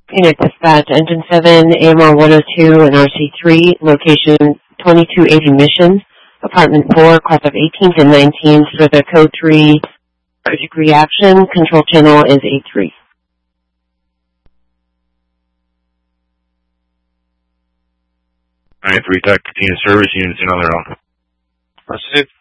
Phoenix Dispatch, Engine 7, AMR 102, and RC3, location 2280 Mission, Apartment 4, class of 18th and 19th for the Code 3 allergic reaction. Control channel is A3. Alright, 3 TAC continuous service units in on their own. Proceed.